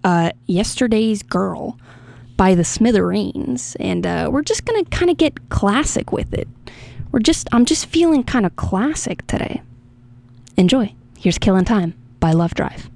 Yesterday's Girl by the Smithereens, and we're just gonna kind of get classic with it. I'm just feeling kind of classic today. Enjoy. Here's Killin' Time by Love Drive.